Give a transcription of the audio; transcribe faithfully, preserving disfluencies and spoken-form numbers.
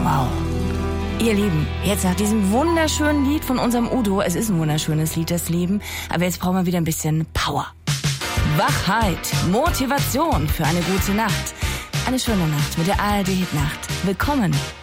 Wow. Ihr Lieben, jetzt nach diesem wunderschönen Lied von unserem Udo, es ist ein wunderschönes Lied, das Leben, aber jetzt brauchen wir wieder ein bisschen Power. Wachheit, Motivation für eine gute Nacht. Eine schöne Nacht mit der A R D Hitnacht. Willkommen